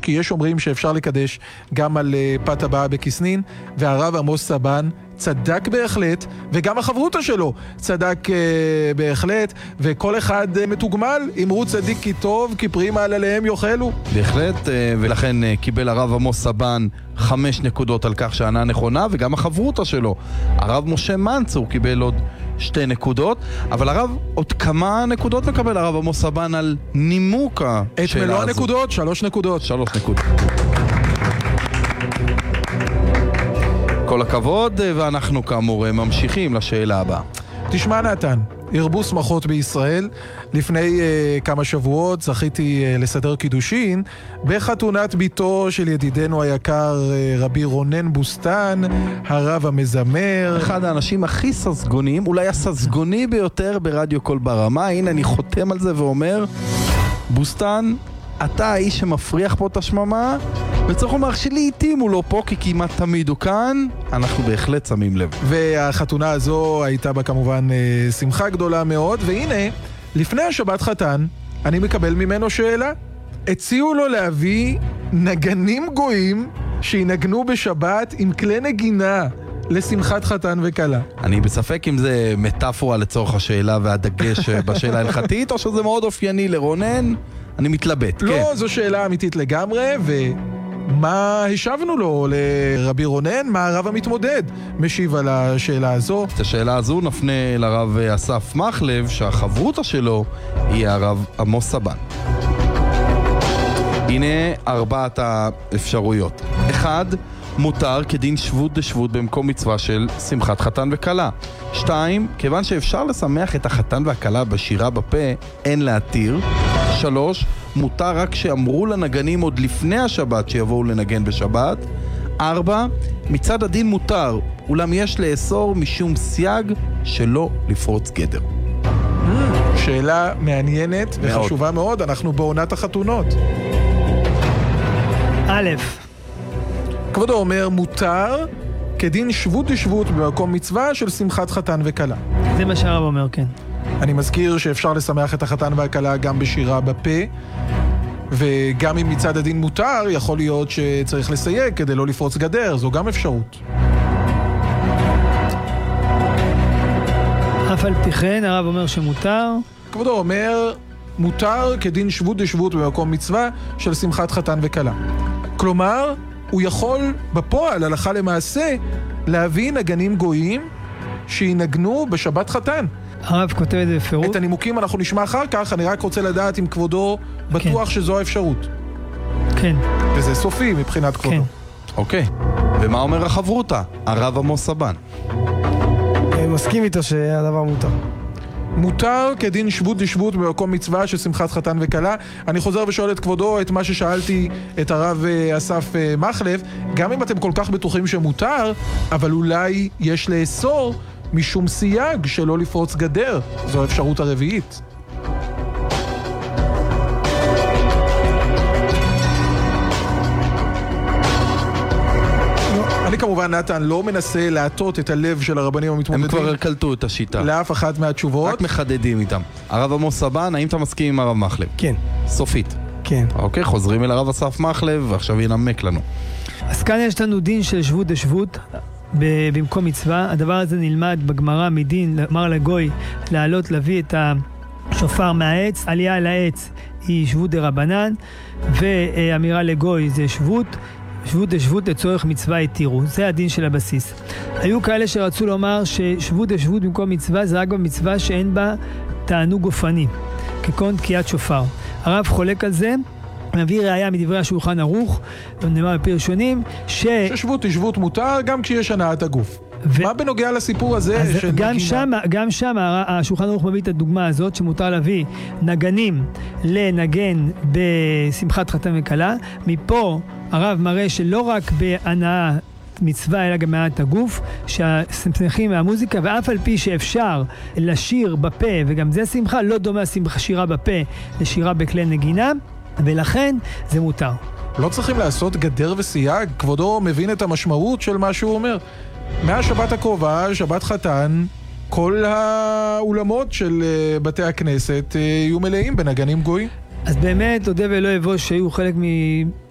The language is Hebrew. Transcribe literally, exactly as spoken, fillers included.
כי יש אומרים שאפשר לקדש גם על פת הבאה בכסנין, והרב עמוס סבן צדק בהחלט, וגם החברותא שלו צדק uh, בהחלט, וכל אחד uh, מתוגמל, אמרו צדיק כי טוב, כי פרי מעלליהם יאכלו. בהחלט, uh, ולכן uh, קיבל הרב עמוס סבן חמש נקודות על כך שענה נכונה, וגם החברותא שלו. הרב משה מנצור קיבל עוד שתי נקודות, אבל הרב עוד כמה נקודות מקבל הרב עמוס סבן על נימוק השאלה הזאת? את מלוא הנקודות, שלוש נקודות. שלוש נקודות. כל הכבוד, ואנחנו כאמור ממשיכים לשאלה הבאה. תשמע נתן, הרבו שמחות בישראל. לפני uh, כמה שבועות זכיתי uh, לסדר קידושין בחתונת ביתו של ידידנו היקר uh, רבי רונן בוסטן, הרב המזמר. אחד האנשים הכי ססגוניים, אולי הססגוני ביותר ברדיו קול ברמה. הנה אני חותם על זה ואומר, בוסטן, אתה האיש שמפריח פה את השממה, וצריך לומר שלעיתים הוא לא פה, כי כמעט תמיד הוא כאן, אנחנו בהחלט שמים לב. והחתונה הזו הייתה בה כמובן אה, שמחה גדולה מאוד, והנה, לפני השבת חתן, אני מקבל ממנו שאלה. הציעו לו להביא נגנים גויים שינגנו בשבת עם כלי נגינה לשמחת חתן וקלה. אני בספק אם זה מטאפורה לצורך השאלה והדגש בשאלה ההלכתית, או שזה מאוד אופייני לרונן. אני מתלבט, לא, כן. לא, זו שאלה אמיתית לגמרי, ומה השבנו לו לרבי רונן? מה הרב המתמודד משיב על השאלה הזו? את השאלה הזו נפנה לרב אסף מחלב, שהחברותא שלו היא הרב עמוס סבן. הנה ארבעת האפשרויות. אחד, מותר כדין שבות דשבות במקום מצווה של שמחת חתן וקלה. שתיים, כיוון שאפשר לשמח את החתן והקלה בשירה בפה, אין להתיר. שלוש, מותר רק שאמרו לנגנים עוד לפני השבת שיבואו לנגן בשבת. ארבע, מצד הדין מותר, אולם יש לאסור משום סייג שלא לפרוץ גדר. שאלה מעניינת וחשובה מאוד, אנחנו בעונת החתונות. א', כבודו אומר, מותר כדין שבות דשבות במקום מצווה של שמחת חתן וקלה. זה מה שהרב אומר, כן. אני מזכיר שאפשר לשמח את החתן והקלה גם בשירה בפה, וגם אם מצד הדין מותר, יכול להיות שצריך לסייג כדי לא לפרוץ גדר, זו גם אפשרות. אף על פי כן, הרב אומר שמותר. כבודו אומר, מותר כדין שבות דשבות במקום מצווה של שמחת חתן וקלה. כלומר, הוא יכול בפועל, הלכה למעשה, להביא נגנים גויים שינגנו בשבת חתן. הרב כותב את זה בפירוט. את הנימוקים אנחנו נשמע אחר כך, אני רק רוצה לדעת אם כבודו בטוח כן. שזו האפשרות. כן. וזה סופי מבחינת כבודו. כן. אוקיי. ומה אומר החברותא? הרב עמוס סבן. אני מסכים איתו שהדבר מותר. מותר כדין שבות דשבות במקום מצווה של שמחת חתן וקלה. אני חוזר ושואל את כבודו את מה ששאלתי את הרב אסף מחלב, גם אם אתם כל כך בטוחים שמותר, אבל אולי יש לאסור משום סייג שלא לפרוץ גדר. זו האפשרות הרביעית. אני כמובן, נתן, לא מנסה להטות את הלב של הרבנים המתמודדים. הם כבר קלטו את השיטה. לאף אחת מהתשובות. רק מחדדים איתם. הרב עמוס סבן, האם אתה מסכים עם הרב מחלב? כן. סופית. כן. אוקיי, חוזרים אל הרב אסף מחלב, ועכשיו ינמק לנו. אז כאן יש לנו דין של שבות דשבות במקום מצווה. הדבר הזה נלמד בגמרא מדין, אמר לגוי לעלות להביא את השופר מהעץ. עלייה אל העץ היא שבות דרבנן, ואמירה לגוי זה שבות. שבות דשבות לצורך מצווה התירו. זה הדין של הבסיס. היו כאלה שרצו לומר ששבות דשבות במקום מצווה זה רק במצווה שאין בה תענוג גופני, כגון תקיעת שופר. הרב חולק על זה, מביא ראיה מדברי השולחן ערוך, נאמר בפי ראשונים, ש... ששבות דשבות מותר גם כשיש הנעת הגוף. ו... מה בנוגע לסיפור הזה של גם נגינה? שם, גם שם השולחן ערוך מביא את הדוגמה הזאת שמותר להביא נגנים לנגן בשמחת חתן וקלה. מפה הרב מראה שלא רק בהנאה מצווה אלא גם בהנאת הגוף, שהשמחים מהמוזיקה, ואף על פי שאפשר לשיר בפה, וגם זה שמחה, לא דומה שירה בפה לשירה בכלי נגינה, ולכן זה מותר. לא צריכים לעשות גדר וסייג? כבודו מבין את המשמעות של מה שהוא אומר. מהשבת הקרובה, שבת חתן, כל האולמות של בתי הכנסת יהיו מלאים בנגנים גויים. אז באמת, אודה ולא אבוש שהיו חלק מ...